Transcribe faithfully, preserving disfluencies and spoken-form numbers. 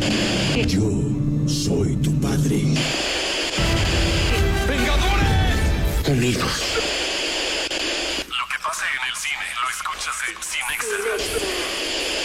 Yo soy tu padre. ¡Vengadores! Unidos. Lo que pase en el cine lo escuchas en Cinexa.